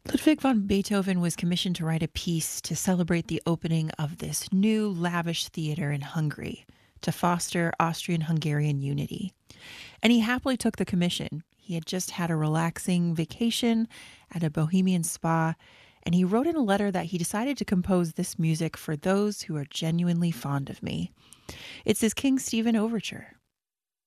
Ludwig van Beethoven was commissioned to write a piece to celebrate the opening of this new lavish theater in Hungary to foster Austrian Hungarian unity. And he happily took the commission. He had just had a relaxing vacation at a bohemian spa, and he wrote in a letter that he decided to compose this music for those who are genuinely fond of me. It's his King Stephen overture.